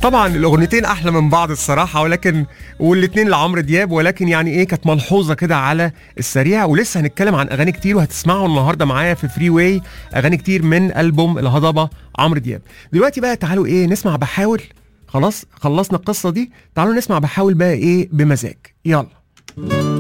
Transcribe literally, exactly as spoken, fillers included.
طبعا الاغنيتين احلى من بعض الصراحه، ولكن والاثنين لعمرو دياب، ولكن يعني ايه كانت ملحوظه كده على السريع. ولسه هنتكلم عن اغاني كتير، وهتسمعوا النهارده معايا في فري واي اغاني كتير من البوم الهضبه عمرو دياب. دلوقتي بقى تعالوا ايه نسمع بحاول. خلاص خلصنا القصه دي، تعالوا نسمع بحاول بقى ايه بمزاج. يلا.